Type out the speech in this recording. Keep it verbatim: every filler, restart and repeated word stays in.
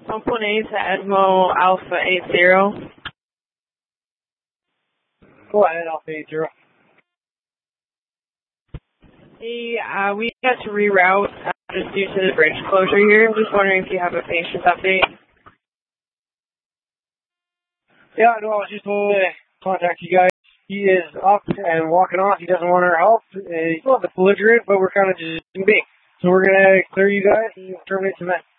one point eight to Edmo Alpha eight zero. Go ahead, Alpha eight zero. Hey, uh, we had to reroute uh, just due to the bridge closure here. Just wondering if you have a patient update. Yeah, no, I was just going to contact you guys. He is up and walking off. He doesn't want our help. Uh, he's not the belligerent, but we're kind of just being. So we're going to clear you guys and terminate some men.